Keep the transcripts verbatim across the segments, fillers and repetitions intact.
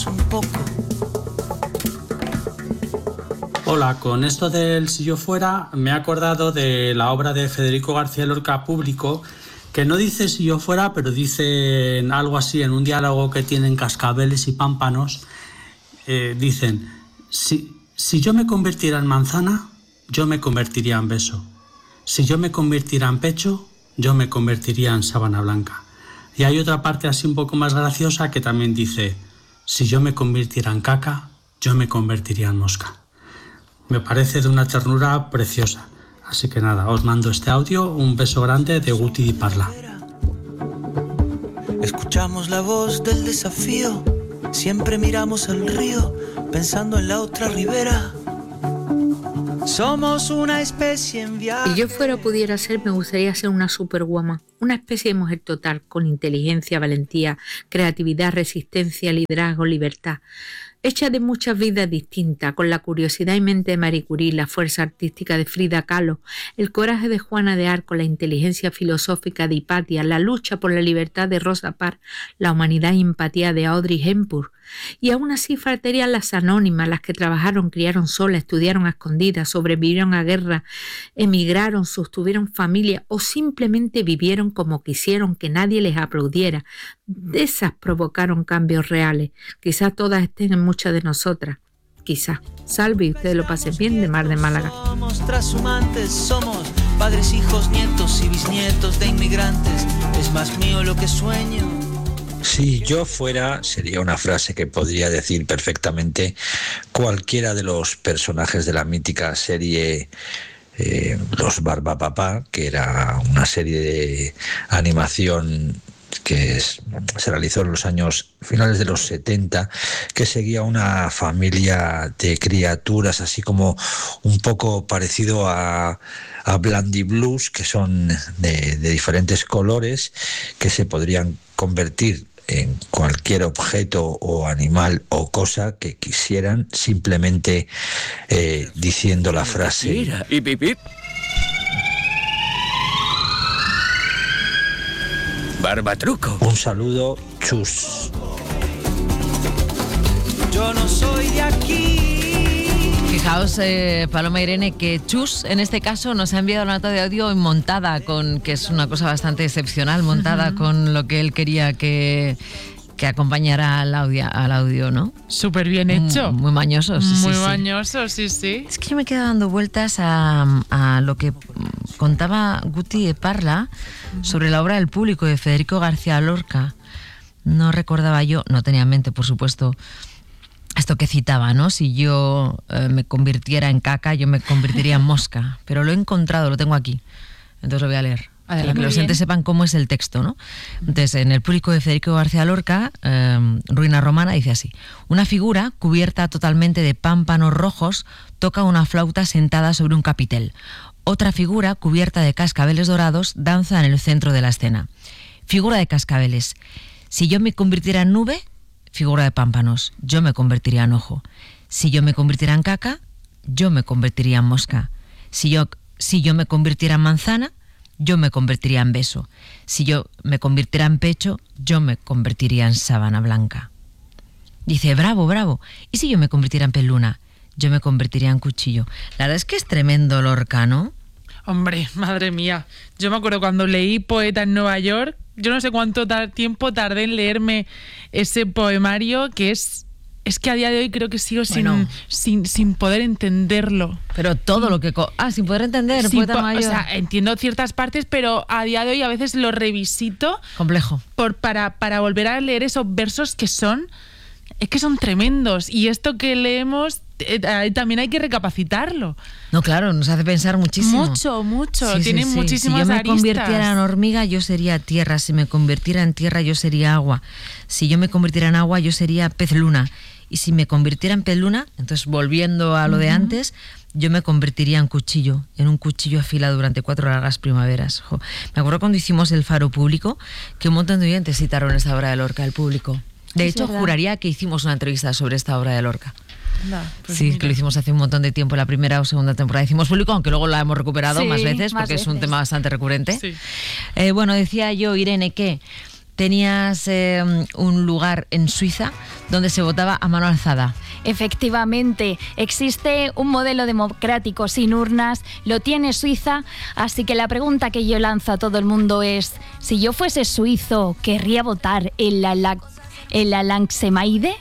Un poco. Hola, con esto del Si yo fuera me he acordado de la obra de Federico García Lorca Público, que no dice si yo fuera, pero dice algo así en un diálogo que tienen cascabeles y pámpanos. Eh, dicen, si, si yo me convirtiera en manzana, yo me convertiría en beso. Si yo me convirtiera en pecho, yo me convertiría en sábana blanca. Y hay otra parte así un poco más graciosa que también dice, si yo me convirtiera en caca, yo me convertiría en mosca. Me parece de una ternura preciosa. Así que nada, os mando este audio, un beso grande de Guti Di Parla. Escuchamos la voz del desafío, siempre miramos al río, pensando en la otra ribera. Somos una especie en viaje. Si yo fuera o pudiera ser, me gustaría ser una superwoman, una especie de mujer total, con inteligencia, valentía, creatividad, resistencia, liderazgo, libertad. Hecha de muchas vidas distintas, con la curiosidad y mente de Marie Curie, la fuerza artística de Frida Kahlo, el coraje de Juana de Arco, la inteligencia filosófica de Hipatia, la lucha por la libertad de Rosa Parks, la humanidad y empatía de Audrey Hepburn. Y aún así faltarían las anónimas, las que trabajaron, criaron solas, estudiaron a escondidas, sobrevivieron a guerra, emigraron, sostuvieron familia o simplemente vivieron como quisieron, que nadie les aplaudiera. De esas provocaron cambios reales. Quizás todas estén en muchas de nosotras. Quizás. Salve y ustedes lo pasen bien, de Mar de Málaga. Somos transhumantes, somos padres, hijos, nietos y bisnietos de inmigrantes. Es más mío lo que sueño. Si yo fuera, sería una frase que podría decir perfectamente cualquiera de los personajes de la mítica serie eh, Los Barbapapá, que era una serie de animación que es, se realizó en los años finales de los setenta, que seguía una familia de criaturas así como un poco parecido a, a Blandy Blues, que son de, de diferentes colores, que se podrían convertir en cualquier objeto o animal o cosa que quisieran, simplemente eh, diciendo la frase ¡Ip, ip, ip! Barbatruco. Un saludo, chus. Yo no soy de aquí. Fijaos, eh, Paloma Irene, que Chus en este caso nos ha enviado una nota de audio montada, con, que es una cosa bastante excepcional, montada uh-huh. con lo que él quería que, que acompañara al audio, al audio, ¿no? Súper bien hecho. Muy, muy mañoso, sí, Muy sí, mañoso, sí, sí. Es que yo me quedo dando vueltas a, a lo que contaba Guti Di Parla uh-huh. sobre la obra del Público de Federico García Lorca. No recordaba yo, no tenía en mente, por supuesto, esto que citaba, ¿no? Si yo eh, me convirtiera en caca, yo me convertiría en mosca. Pero lo he encontrado, lo tengo aquí. Entonces lo voy a leer. Adelante, para que los oyentes sepan cómo es el texto, ¿no? Entonces, en el Público de Federico García Lorca, eh, Ruina Romana, dice así: una figura cubierta totalmente de pámpanos rojos toca una flauta sentada sobre un capitel. Otra figura cubierta de cascabeles dorados danza en el centro de la escena. Figura de cascabeles. Si yo me convirtiera en nube, figura de pámpanos, yo me convertiría en ojo. Si yo me convirtiera en caca, yo me convertiría en mosca. Si yo, si yo me convirtiera en manzana, yo me convertiría en beso. Si yo me convirtiera en pecho, yo me convertiría en sábana blanca. Dice, bravo, bravo. ¿Y si yo me convirtiera en peluna? Yo me convertiría en cuchillo. La verdad es que es tremendo Lorca, ¿no? Hombre, madre mía. Yo me acuerdo cuando leí Poeta en Nueva York, yo no sé cuánto tar- tiempo tardé en leerme ese poemario, que es es que a día de hoy creo que sigo bueno. sin, sin sin poder entenderlo. Pero todo lo que... Co- ah, sin poder entender, sin Poeta po- Mayor. O sea, entiendo ciertas partes, pero a día de hoy a veces lo revisito. Complejo. Por, para, para volver a leer esos versos que son... Es que son tremendos. Y esto que leemos eh, también hay que recapacitarlo. No, claro, nos hace pensar muchísimo. Mucho, mucho. Sí, Tienen sí, sí. muchísimas aristas. Si yo me aristas. convirtiera en hormiga, yo sería tierra. Si me convirtiera en tierra, yo sería agua. Si yo me convirtiera en agua, yo sería pez luna. Y si me convirtiera en pez luna, entonces volviendo a lo uh-huh. de antes, yo me convertiría en cuchillo, en un cuchillo afilado durante cuatro largas primaveras. Jo. Me acuerdo cuando hicimos el Faro Público, que un montón de oyentes citaron esta obra de Lorca, el público. De es hecho, verdad. Juraría que hicimos una entrevista sobre esta obra de Lorca. No, pues sí, mira. Que lo hicimos hace un montón de tiempo, la primera o segunda temporada hicimos Público, aunque luego la hemos recuperado sí, más veces, más porque veces. Es un tema bastante recurrente. Sí. Eh, bueno, decía yo, Irene, que tenías eh, un lugar en Suiza donde se votaba a mano alzada. Efectivamente, existe un modelo democrático sin urnas, lo tiene Suiza, así que la pregunta que yo lanzo a todo el mundo es, si yo fuese suizo, ¿querría votar en la, la, en la Landsgemeinde?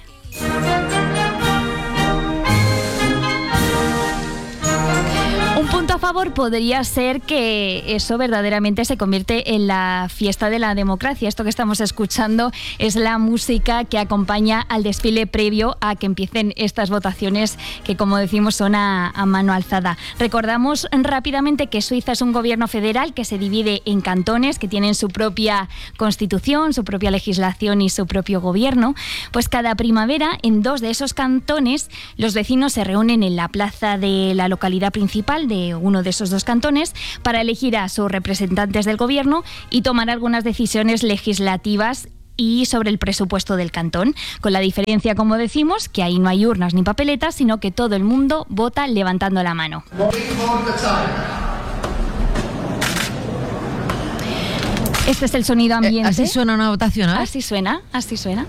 Un punto a favor podría ser que eso verdaderamente se convierte en la fiesta de la democracia. Esto que estamos escuchando es la música que acompaña al desfile previo a que empiecen estas votaciones que, como decimos, son a, a mano alzada. Recordamos rápidamente que Suiza es un gobierno federal que se divide en cantones que tienen su propia constitución, su propia legislación y su propio gobierno. Pues cada primavera en dos de esos cantones los vecinos se reúnen en la plaza de la localidad principal de uno de esos dos cantones para elegir a sus representantes del gobierno y tomar algunas decisiones legislativas y sobre el presupuesto del cantón, con la diferencia, como decimos, que ahí no hay urnas ni papeletas, sino que todo el mundo vota levantando la mano. Este es el sonido ambiente. Eh, así suena una votación, ¿eh? Así suena, así suena.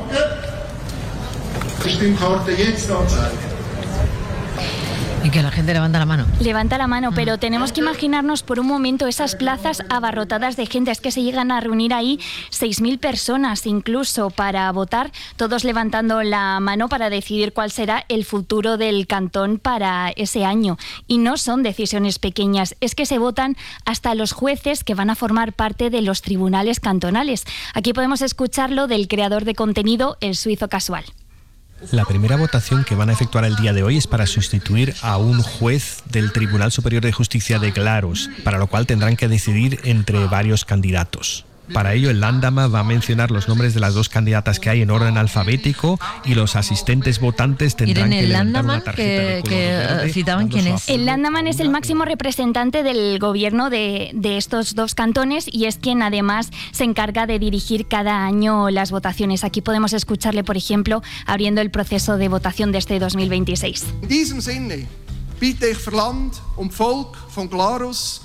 Y que la gente levanta la mano. Levanta la mano, pero tenemos que imaginarnos por un momento esas plazas abarrotadas de gente. Es que se llegan a reunir ahí seis mil personas incluso para votar, todos levantando la mano para decidir cuál será el futuro del cantón para ese año. Y no son decisiones pequeñas, es que se votan hasta los jueces que van a formar parte de los tribunales cantonales. Aquí podemos escucharlo del creador de contenido, el suizo casual. La primera votación que van a efectuar el día de hoy es para sustituir a un juez del Tribunal Superior de Justicia de Glarus, para lo cual tendrán que decidir entre varios candidatos. Para ello, el Landama va a mencionar los nombres de las dos candidatas que hay en orden alfabético y los asistentes votantes tendrán Irene, que el levantar Landaman, una tarjeta que, de color que verde, citaban quién es. El Landaman es el máximo representante del gobierno de, de estos dos cantones y es quien además se encarga de dirigir cada año las votaciones. Aquí podemos escucharle, por ejemplo, abriendo el proceso de votación de este dos mil veintiséis. In diesem Sinne bitte ich Land und Volk von Glarus.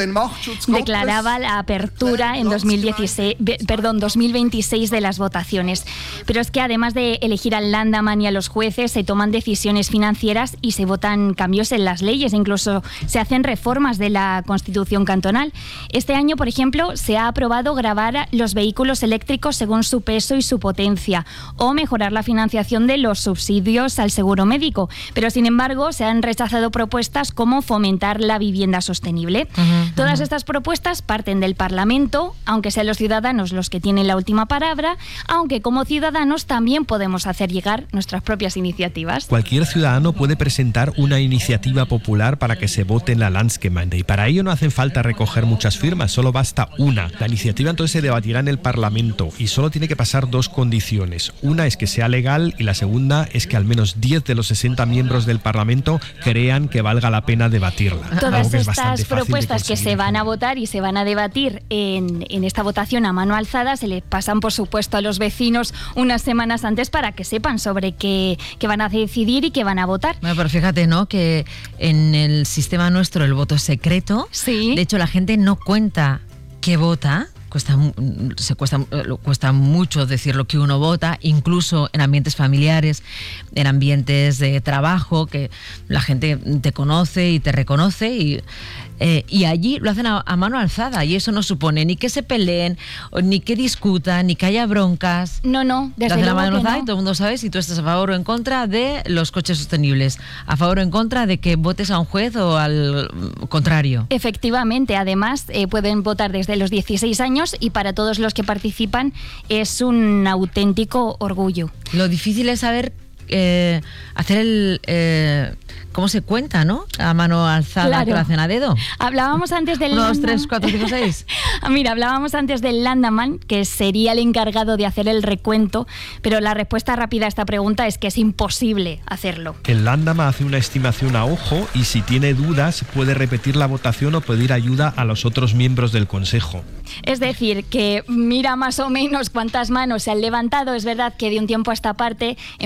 Declaraba la apertura en dos mil dieciséis, perdón, dos mil veintiséis de las votaciones. Pero es que además de elegir al Landaman y a los jueces, se toman decisiones financieras y se votan cambios en las leyes. Incluso se hacen reformas de la Constitución cantonal. Este año, por ejemplo, se ha aprobado gravar los vehículos eléctricos según su peso y su potencia, o mejorar la financiación de los subsidios al seguro médico. Pero, sin embargo, se han rechazado propuestas como fomentar la vivienda sostenible. Uh-huh. Todas estas propuestas parten del Parlamento, aunque sean los ciudadanos los que tienen la última palabra, aunque como ciudadanos también podemos hacer llegar nuestras propias iniciativas. Cualquier ciudadano puede presentar una iniciativa popular para que se vote en la Landsgemeinde y para ello no hacen falta recoger muchas firmas, solo basta una. La iniciativa entonces se debatirá en el Parlamento y solo tiene que pasar dos condiciones. Una es que sea legal y la segunda es que al menos diez de los sesenta miembros del Parlamento crean que valga la pena debatirla. Todas estas propuestas que se van a votar y se van a debatir en, en esta votación a mano alzada se le pasan, por supuesto, a los vecinos unas semanas antes para que sepan sobre qué, qué van a decidir y qué van a votar. Bueno, pero fíjate, ¿no?, que en el sistema nuestro el voto es secreto. Sí. De hecho, la gente no cuenta qué vota. Cuesta, se cuesta, cuesta mucho decir lo que uno vota, incluso en ambientes familiares, en ambientes de trabajo, que la gente te conoce y te reconoce y, eh, y allí lo hacen a, a mano alzada y eso no supone ni que se peleen, ni que discutan, ni que haya broncas. No, no, desde lo hacen luego a mano alzada no. Y todo el mundo sabe si tú estás a favor o en contra de los coches sostenibles, a favor o en contra de que votes a un juez o al contrario. Efectivamente, además eh, pueden votar desde los dieciséis años y para todos los que participan es un auténtico orgullo. Lo difícil es saber eh, hacer el... Eh, ¿Cómo se cuenta, no? A mano alzada, claro, que lo hacen a dedo. Hablábamos antes del... uno, dos, tres, cuatro, cinco, seis. Mira, hablábamos antes del Landaman, que sería el encargado de hacer el recuento, pero la respuesta rápida a esta pregunta es que es imposible hacerlo. El Landama hace una estimación a ojo y si tiene dudas puede repetir la votación o pedir ayuda a los otros miembros del Consejo. Es decir, que mira más o menos cuántas manos se han levantado. Es verdad que de un tiempo a esta parte, en vez de levantar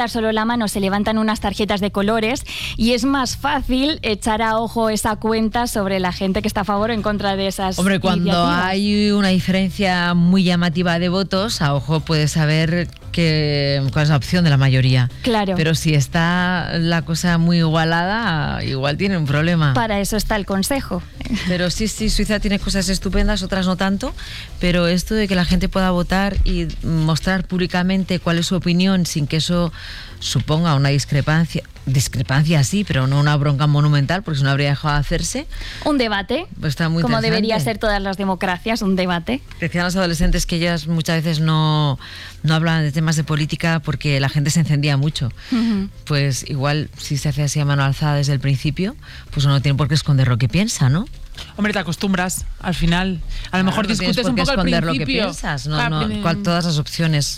levantar solo la mano, se levantan unas tarjetas de colores y es más fácil echar a ojo esa cuenta sobre la gente que está a favor o en contra de esas Hombre, cuando iniciativas. hay una diferencia muy llamativa de votos, a ojo puedes saber que, cuál es la opción de la mayoría. Claro. Pero si está la cosa muy igualada, igual tiene un problema. Para eso está el consejo. Pero sí, sí, Suiza tiene cosas estupendas, otras no tanto, pero esto de que la gente pueda votar y mostrar públicamente cuál es su opinión sin que eso suponga una discrepancia, discrepancia sí, pero no una bronca monumental, porque si no habría dejado de hacerse. Un debate, pues está muy como interesante. debería ser todas las democracias, un debate. Decían los adolescentes que ellas muchas veces no, no hablaban de temas de política porque la gente se encendía mucho. Uh-huh. Pues igual, si se hace así a mano alzada desde el principio, pues uno no tiene por qué esconder lo que piensa, ¿no? Hombre, te acostumbras al final. A lo Claro, mejor no discutes tienes por un qué poco al esconder principio. lo que piensas, no, Ah, no, pero- cual- todas las opciones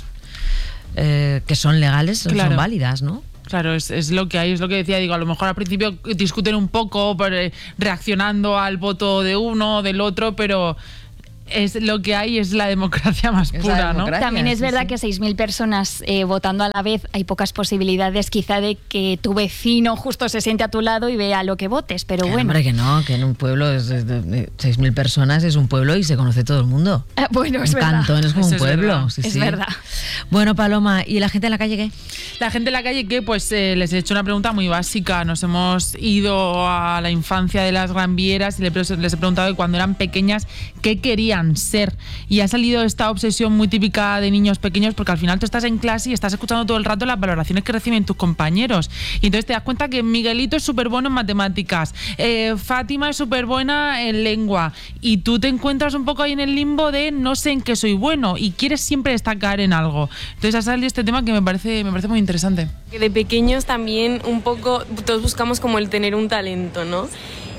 eh, que son legales Claro. son válidas, ¿no? Claro, es, es lo que hay, es lo que decía, digo, a lo mejor al principio discuten un poco por, eh, reaccionando al voto de uno o del otro, pero es lo que hay, es la democracia más Es la pura, ¿no? democracia. También es sí, verdad sí. que seis mil personas eh, votando a la vez, hay pocas posibilidades quizá de que tu vecino justo se siente a tu lado y vea lo que votes, pero Que, bueno. Hombre, que no, que en un pueblo es de, de- de seis mil personas es un pueblo y se conoce todo el mundo. Ah, bueno, es un verdad. cantón es como Eso un es pueblo. verdad. sí, Es sí. verdad. Bueno, Paloma, ¿y la gente en la calle qué? La gente en la calle que pues eh, les he hecho una pregunta muy básica. Nos hemos ido a la infancia de las Gran Vieras y les les he preguntado que cuando eran pequeñas qué querían ser. Y ha salido esta obsesión muy típica de niños pequeños porque al final tú estás en clase y estás escuchando todo el rato las valoraciones que reciben tus compañeros. Y entonces te das cuenta que Miguelito es súper bueno en matemáticas, eh, Fátima es súper buena en lengua y tú te encuentras un poco ahí en el limbo de no sé en qué soy bueno y quieres siempre destacar en algo. Entonces ha salido este tema que me parece, me parece muy interesante. Que de pequeños también un poco todos buscamos como el tener un talento, ¿no?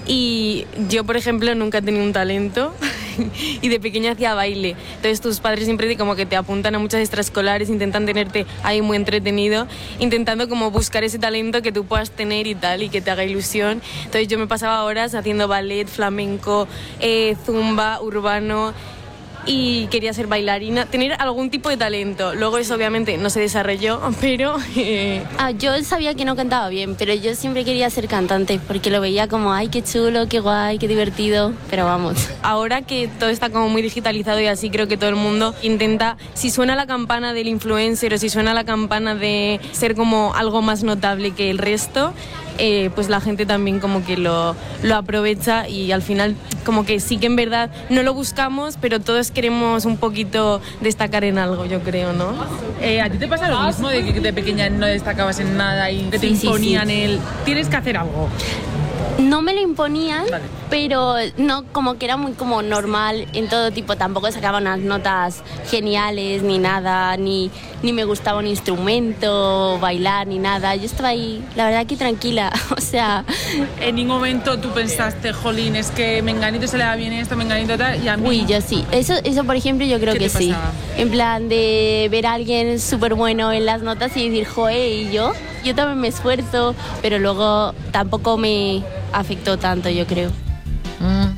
Y yo, por ejemplo, nunca he tenido un talento y de pequeña hacía baile. Entonces tus padres siempre como que te apuntan a muchas extraescolares, intentan tenerte ahí muy entretenido, intentando como buscar ese talento que tú puedas tener y tal, y que te haga ilusión. Entonces yo me pasaba horas haciendo ballet, flamenco, eh, zumba, urbano, y quería ser bailarina, tener algún tipo de talento. Luego eso obviamente no se desarrolló, pero... Eh... Ah, yo sabía que no cantaba bien, pero yo siempre quería ser cantante, porque lo veía como, ay, qué chulo, qué guay, qué divertido, pero vamos. Ahora que todo está como muy digitalizado y así, creo que todo el mundo intenta, si suena la campana del influencer o si suena la campana de ser como algo más notable que el resto, eh, pues la gente también como que lo, lo aprovecha y al final como que sí que en verdad no lo buscamos, pero todos queremos un poquito destacar en algo, yo creo, ¿no? Eh, ¿A ti te pasa lo mismo de que de pequeña no destacabas en nada y que te Sí, sí, imponían sí. el tienes que hacer algo? No me lo imponían, Vale. pero no, como que era muy como normal en todo tipo. Tampoco sacaba unas notas geniales ni nada, ni, ni me gustaba un instrumento, bailar ni nada. Yo estaba ahí, la verdad que tranquila, o sea... ¿En ningún momento tú pensaste, jolín, es que Menganito se le da bien esto, Menganito tal, y a mí... Uy, yo sí. Eso, eso por ejemplo, yo creo ¿Qué que te sí. pasaba? En plan de ver a alguien súper bueno en las notas y decir, joe, ¿y yo? Yo también me esfuerzo, pero luego tampoco me afectó tanto, yo creo. Mm.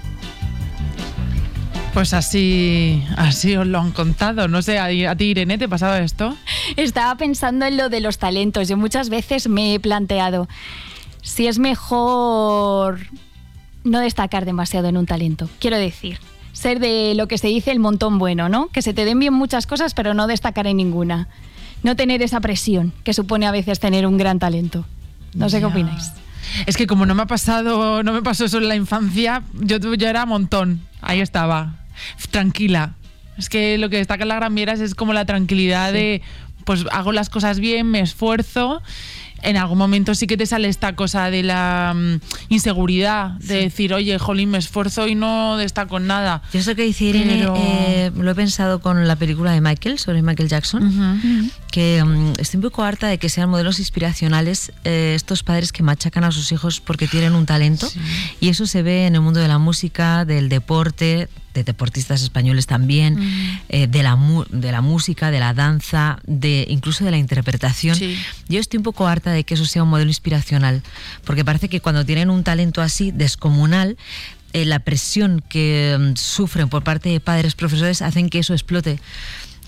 Pues así, así os lo han contado. No sé, ¿a, a ti, Irene, te pasaba esto? Estaba pensando en lo de los talentos. Yo muchas veces me he planteado si es mejor no destacar demasiado en un talento. Quiero decir, ser de lo que se dice el montón bueno, ¿no? Que se te den bien muchas cosas, pero no destacar en ninguna. No tener esa presión que supone a veces tener un gran talento. No sé Ya. qué opináis. Es que como no me ha pasado, no me pasó eso en la infancia, yo, yo era montón. Ahí estaba, tranquila. Es que lo que destaca en las Gran Vieras es como la tranquilidad Sí. de, pues hago las cosas bien, me esfuerzo. En algún momento sí que te sale esta cosa de la mm, inseguridad, de decir, oye, jolín, me esfuerzo y no destaco en nada. Yo sé que dice Irene, Pero- eh, lo he pensado con la película de Michael, sobre Michael Jackson, Ujú. que um, estoy un poco harta de que sean modelos inspiracionales eh, estos padres que machacan a sus hijos porque tienen un talento, Sí. y eso se ve en el mundo de la música, del deporte, de deportistas españoles también, eh, de, la mu- de la música, de la danza, de incluso de la interpretación. Sí. Yo estoy un poco harta de que eso sea un modelo inspiracional, porque parece que cuando tienen un talento así descomunal, eh, la presión que mm, sufren por parte de padres, profesores, hacen que eso explote.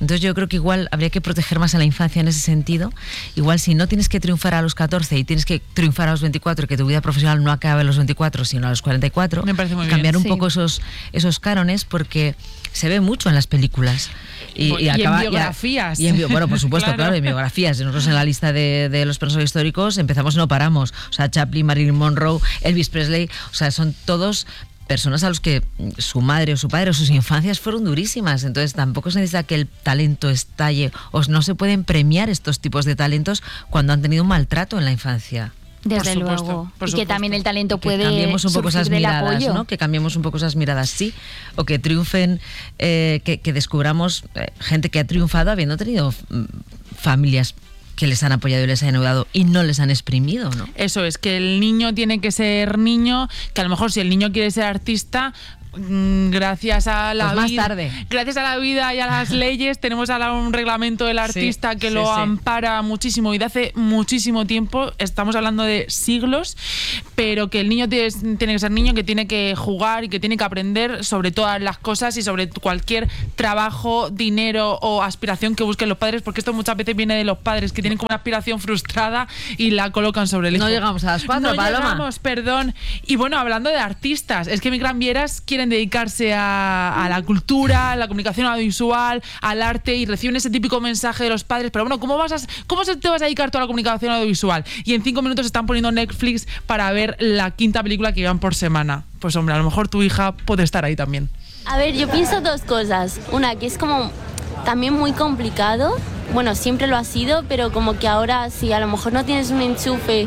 Entonces yo creo que igual habría que proteger más a la infancia en ese sentido. Igual si no tienes que triunfar a los catorce y tienes que triunfar a los veinticuatro, y que tu vida profesional no acabe a los veinticuatro, sino a los cuarenta y cuatro, me parece muy cambiar bien. un Sí. poco esos, esos cánones, porque se ve mucho en las películas. Y, Y en acaba- biografías. Y en bio- bueno, por supuesto, Claro. claro, en biografías. Nosotros en la lista de, de los personajes históricos empezamos y no paramos. O sea, Chaplin, Marilyn Monroe, Elvis Presley, o sea, son todos personas a los que su madre o su padre o sus infancias fueron durísimas. Entonces tampoco se necesita que el talento estalle, o no se pueden premiar estos tipos de talentos cuando han tenido un maltrato en la infancia. Desde Por supuesto, luego. por Y que también el talento Que puede cambiemos un poco surgir esas del miradas, apoyo. ¿no? Que cambiemos un poco esas miradas, sí. O que triunfen, eh, que, que descubramos eh, gente que ha triunfado habiendo tenido mm, familias que les han apoyado y les han ayudado y no les han exprimido, ¿no? Eso es, que el niño tiene que ser niño, que a lo mejor si el niño quiere ser artista, mm, gracias a la Pues más vida, tarde. gracias a la vida y a las leyes tenemos ahora un reglamento del artista Sí, que sí, lo sí. ampara muchísimo y de hace muchísimo tiempo, estamos hablando de siglos, pero que el niño tiene, tiene que ser niño, que tiene que jugar y que tiene que aprender sobre todas las cosas y sobre cualquier trabajo, dinero o aspiración que busquen los padres, porque esto muchas veces viene de los padres que tienen como una aspiración frustrada y la colocan sobre el hijo. No llegamos a las cuatro, No Paloma. llegamos, perdón. Y bueno, hablando de artistas, es que mis gran vieras quieren dedicarse a, a la cultura, a la comunicación audiovisual, al arte y reciben ese típico mensaje de los padres, pero bueno, ¿cómo vas a, cómo se te vas a dedicar tú a la comunicación audiovisual? Y en cinco minutos están poniendo Netflix para ver la quinta película que llevan por semana. Pues hombre, a lo mejor tu hija puede estar ahí también. A ver, yo pienso dos cosas. Una, que es como también muy complicado. Bueno, siempre lo ha sido, pero como que ahora si a lo mejor no tienes un enchufe,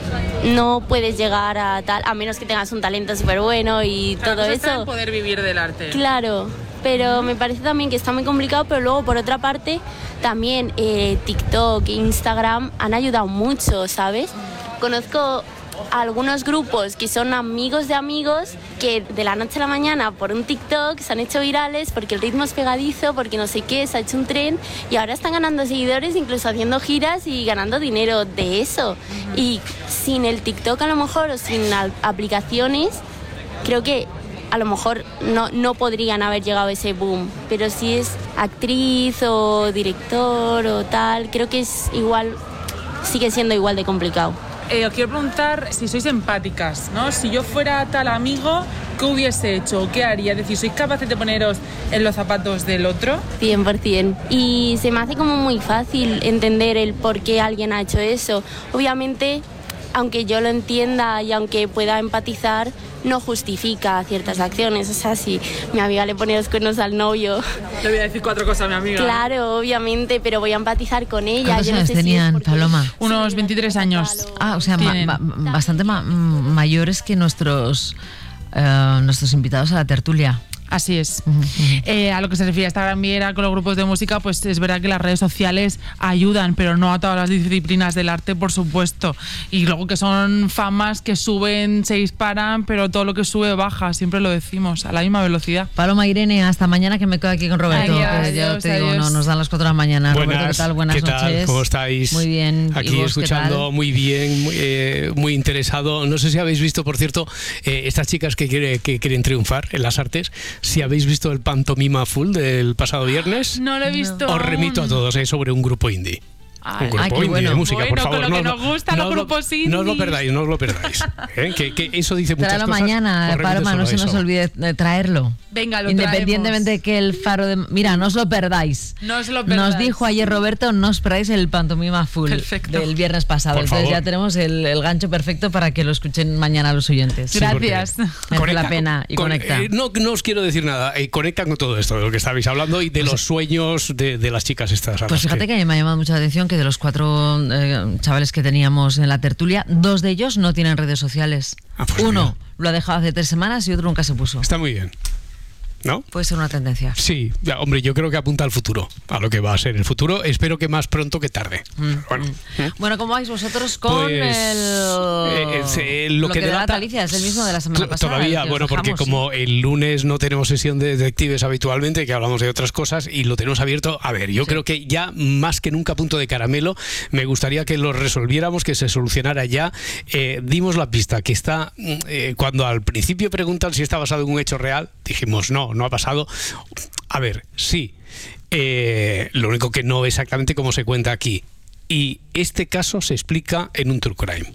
no puedes llegar a tal, a menos que tengas un talento súper bueno y todo eso. Poder vivir del arte. Claro, pero me parece también que está muy complicado, pero luego por otra parte también eh, TikTok, Instagram han ayudado mucho, ¿sabes? Conozco algunos grupos que son amigos de amigos que de la noche a la mañana por un TikTok se han hecho virales porque el ritmo es pegadizo, porque no sé qué, se ha hecho un tren y ahora están ganando seguidores, incluso haciendo giras y ganando dinero de eso. Y sin el TikTok a lo mejor o sin a- aplicaciones, creo que a lo mejor no, no podrían haber llegado a ese boom, pero si es actriz o director o tal, creo que es igual, sigue siendo igual de complicado. Eh, os quiero preguntar si sois empáticas, ¿no? Si yo fuera tal amigo, ¿qué hubiese hecho o qué haría? Es decir, ¿sois capaces de poneros en los zapatos del otro? cien por ciento. Y se me hace como muy fácil entender el por qué alguien ha hecho eso. Obviamente, aunque yo lo entienda y aunque pueda empatizar, no justifica ciertas acciones. O sea, si mi amiga le pone los cuernos al novio, Le voy a decir cuatro cosas a mi amiga. claro, obviamente, pero voy a empatizar con ella. ¿Cuántos Yo no años sé si es tenían, porque- Paloma? Unos veintitrés años. Ah, o sea, ma- Tienen. ma- bastante ma- mm, mayores que nuestros, eh, nuestros invitados a la tertulia. Así es. Eh, a lo que se refiere a esta gran viera con los grupos de música, pues es verdad que las redes sociales ayudan, pero no a todas las disciplinas del arte, por supuesto. Y luego que son famas que suben, se disparan, pero todo lo que sube baja, siempre lo decimos, a la misma velocidad. Paloma, Irene, hasta mañana, que me quedo aquí con Roberto. Adiós, que ya adiós, te digo, adiós. no, nos dan las cuatro de la mañana. Roberto, ¿qué tal? Buenas ¿qué tal? noches. ¿Cómo estáis? Muy bien. ¿Y Aquí vos, qué escuchando tal? muy bien, muy, eh, muy interesado. No sé si habéis visto, por cierto, eh, estas chicas que, quiere- que quieren triunfar en las artes, si habéis visto el Pantomima Full del pasado viernes. No lo he visto. Os remito a aún. todos, es sobre un grupo indie. Ay, un grupo ay, qué indie bueno. de música, Bueno, por favor. con lo que no, nos gustan los os lo- grupos No os lo indies. perdáis, no os lo perdáis. ¿eh? Que, que eso dice muchas Tráelo cosas. mañana, Os remito Paloma, solo no a se nos eso. olvide de traerlo. Venga, lo Independientemente traemos. de que el faro de... Mira, no os lo perdáis. No os lo Nos perdáis. dijo ayer Roberto, no os perdáis el Pantomima Full Perfecto. del viernes pasado. Por Entonces favor. ya tenemos el, el gancho perfecto para que lo escuchen mañana los oyentes. Sí, porque Gracias. Merece conecta- la pena y con- conecta. eh, no, no os quiero decir nada. Eh, conectan con todo esto de lo que estabais hablando y de los sueños de, de las chicas estas. a Pues las fíjate que a mí me ha llamado mucho la atención que de los cuatro eh, chavales que teníamos en la tertulia, dos de ellos no tienen redes sociales. Ah, pues Uno mira. lo ha dejado hace tres semanas y otro nunca se puso. Está muy bien. ¿No? Puede ser una tendencia. Sí, ya, hombre, yo creo que apunta al futuro, a lo que va a ser el futuro. Espero que más pronto que tarde. Mm, Bueno, ¿eh? Bueno, ¿cómo vais vosotros con Pues, el, eh, es, eh, lo, lo que, que delata delata- Alicia? Es el mismo de la semana Cl- pasada. Todavía, el que os bueno, porque dejamos, como el lunes no tenemos sesión de detectives habitualmente, que hablamos de otras cosas, y lo tenemos abierto, a ver, yo Sí. creo que ya más que nunca punto de caramelo, me gustaría que lo resolviéramos, que se solucionara ya. Eh, dimos la pista, que está, eh, cuando al principio preguntan si está basado en un hecho real, dijimos no, no ha pasado. A ver, sí. Eh, lo único que no exactamente como se cuenta aquí. Y este caso se explica en un True Crime.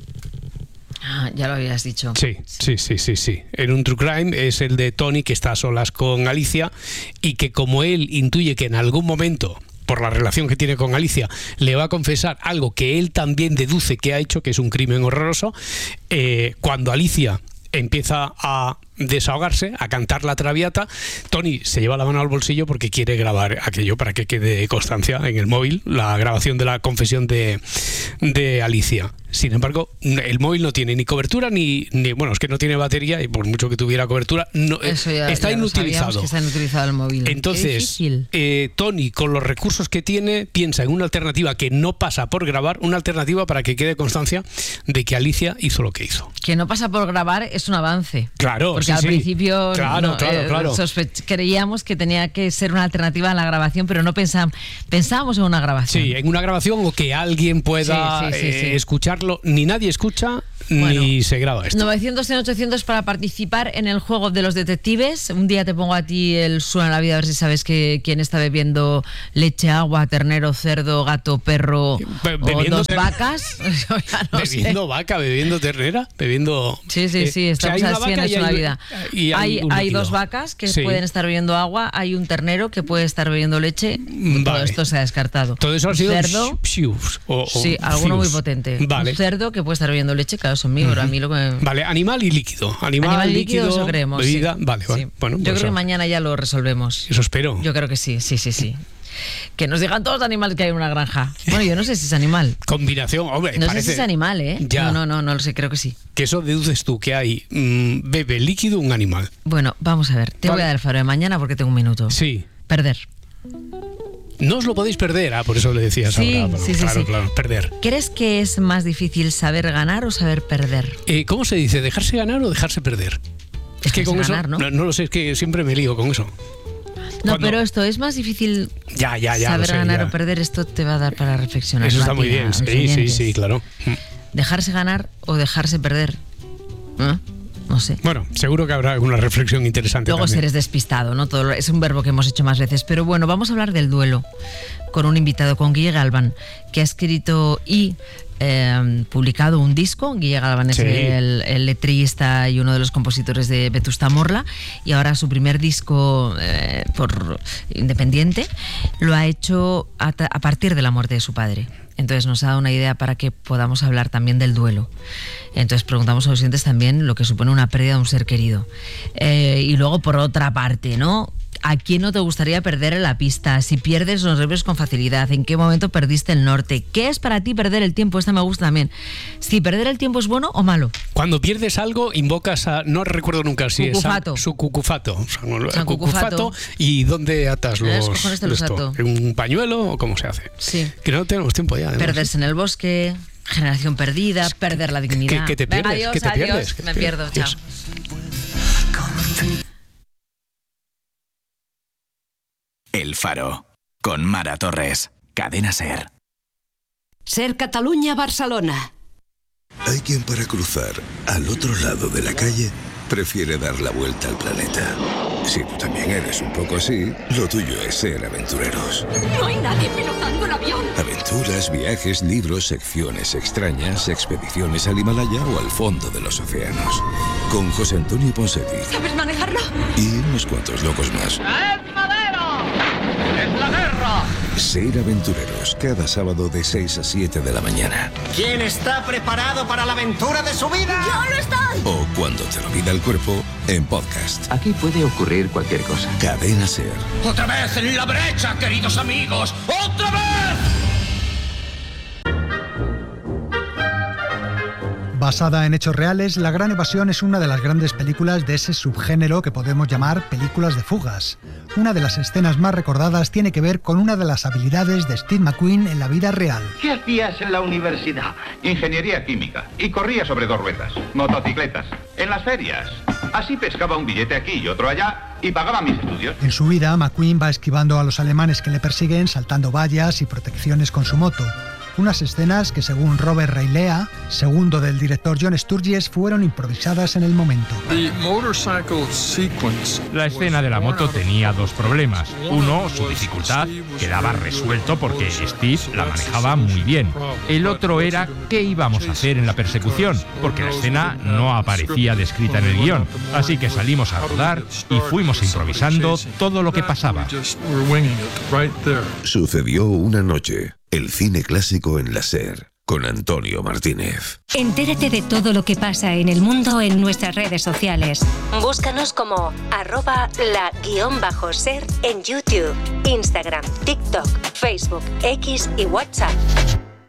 Ah, ya lo habías dicho. Sí, sí, sí, sí, sí. En un True Crime es el de Tony, que está a solas con Alicia y que como él intuye que en algún momento, por la relación que tiene con Alicia, le va a confesar algo que él también deduce que ha hecho, que es un crimen horroroso, eh, cuando Alicia empieza a desahogarse, a cantar la Traviata, Tony se lleva la mano al bolsillo porque quiere grabar aquello para que quede constancia en el móvil, la grabación de la confesión de, de Alicia. Sin embargo, el móvil no tiene ni cobertura ni, ni bueno, es que no tiene batería y por mucho que tuviera cobertura, no, Eso ya, está ya inutilizado. Que está inutilizado el móvil. Entonces, eh, Tony, con los recursos que tiene, piensa en una alternativa que no pasa por grabar, una alternativa para que quede constancia de que Alicia hizo lo que hizo. Que no pasa por grabar es un avance. Claro, porque sí, al sí. principio claro, no, claro, eh, claro. Sospech- creíamos que tenía que ser una alternativa a la grabación, pero no pensábamos, pensábamos en una grabación. Sí, en una grabación o que alguien pueda Sí, sí, sí, eh, sí. escucharlo. Ni nadie escucha Bueno, ni se graba esto. novecientos en ochocientos para participar en el juego de los detectives. Un día te pongo a ti el suena la vida a ver si sabes que quién está bebiendo leche, agua, ternero, cerdo, gato, perro Be- o bebiendo dos ter- vacas. Yo ya no sé. bebiendo vaca, bebiendo ternera, bebiendo... Sí, sí, sí, eh, o sea, estamos hay una así en vaca y eso la hay- vida. y hay Hay, un hay líquido. dos vacas que Sí. pueden estar bebiendo agua, hay un ternero que puede estar bebiendo leche. Todo Vale. esto se ha descartado. Todo eso ha Un sido... cerdo. psius, o- o Sí, alguno muy fius. potente. Vale. Un cerdo que puede estar bebiendo leche, claro, son míos, pero a mí lo que... Vale, animal y líquido. Animal, Animal líquido, líquido, eso creemos. bebida... sí. Vale, vale. Sí. Bueno, Yo pues creo que eso- mañana ya lo resolvemos. Eso espero. Yo creo que sí, sí, sí, sí. Que nos digan todos los animales que hay en una granja. Bueno, yo no sé si es animal. Combinación, hombre, No parece sé si es animal, ¿eh? Ya. No, no, no, no lo sé, creo que sí. que eso deduces tú, que hay mm, bebe líquido un animal. Bueno, vamos a ver. Te Vale. voy a dar el faro de mañana porque tengo un minuto. Sí. Perder. No os lo podéis perder, ah, por eso le decías Sí, ahora. pero sí, sí, claro, sí. claro, perder. ¿Crees que es más difícil saber ganar o saber perder? Eh, ¿Cómo se dice? ¿Dejarse ganar o dejarse perder? Es que Dejarse con ganar, eso... ¿no? No, no lo sé, es que siempre me lío con eso. No, Cuando- pero esto es más difícil Ya, ya, ya. lo saber sé, ganar ya. o perder. Esto te va a dar para reflexionar. Eso está la muy vida, bien, los sí, sí, oyentes. sí, claro. Mm. Dejarse ganar o dejarse perder. ¿Eh? No sé. Bueno, seguro que habrá alguna reflexión interesante Luego también. seres despistado, ¿no? Todo lo- es un verbo que hemos hecho más veces. Pero bueno, vamos a hablar del duelo con un invitado, con Guille Galván, que ha escrito y eh, publicado un disco. Guille Galván es Sí. el, el letrista y uno de los compositores de Vetusta Morla, y ahora su primer disco eh, por independiente lo ha hecho a, ta- a partir de la muerte de su padre. Entonces nos ha dado una idea para que podamos hablar también del duelo. Entonces preguntamos a los oyentes también lo que supone una pérdida de un ser querido. Eh, y luego, por otra parte, ¿no? ¿A quién no te gustaría perder en la pista? Si pierdes, los reves con facilidad. ¿En qué momento perdiste el norte? ¿Qué es para ti perder el tiempo? Esta me gusta también. Si perder el tiempo es bueno o malo. Cuando pierdes algo, invocas a... No recuerdo nunca si Cucufato. es... San- Su cucufato. San, San cucufato. Cucufato. ¿Y dónde atas ¿Eh? los... Cojones te los esto? ato. ¿En un pañuelo o cómo se hace? Sí. Que no tenemos tiempo ya. además. Perderse en el bosque, generación perdida, perder la dignidad. que te Venga, pierdes, adiós, que te adiós. pierdes, que te Me pierdo, pierdes. chao. El Faro, con Mara Torres, Cadena SER. Ser Cataluña-Barcelona. Hay quien para cruzar al otro lado de la calle prefiere dar la vuelta al planeta. Si tú también eres un poco así, lo tuyo es ser aventureros. No hay nadie pilotando un avión. Aventuras, viajes, libros, secciones extrañas, expediciones al Himalaya o al fondo de los océanos. Con José Antonio Ponseti ¿Sabes manejarlo? y unos cuantos locos más. ¡Es madera! ¡Es la guerra! Ser aventureros, cada sábado de seis a siete de la mañana. ¿Quién está preparado para la aventura de su vida? ¡Yo no estoy! O cuando te lo pida el cuerpo, en podcast. Aquí puede ocurrir cualquier cosa. Cadena SER. ¡Otra vez en la brecha, queridos amigos! ¡Otra vez! Basada en hechos reales, La Gran Evasión es una de las grandes películas de ese subgénero que podemos llamar películas de fugas. Una de las escenas más recordadas tiene que ver con una de las habilidades de Steve McQueen en la vida real. ¿Qué hacías en la universidad? Ingeniería química. Y corría sobre dos ruedas. Motocicletas. En las ferias. Así pescaba un billete aquí y otro allá y pagaba mis estudios. En su vida, McQueen va esquivando a los alemanes que le persiguen, saltando vallas y protecciones con su moto. Unas escenas que, según Robert Railea, segundo del director John Sturges, fueron improvisadas en el momento. La escena de la moto tenía dos problemas. Uno, su dificultad, quedaba resuelto porque Steve la manejaba muy bien. El otro era qué íbamos a hacer en la persecución, porque la escena no aparecía descrita en el guión. Así que salimos a rodar y fuimos improvisando todo lo que pasaba. Sucedió una noche. El cine clásico en la SER, con Antonio Martínez. Entérate de todo lo que pasa en el mundo en nuestras redes sociales. Búscanos como arroba la guión bajo ser en YouTube, Instagram, TikTok, Facebook, X y WhatsApp.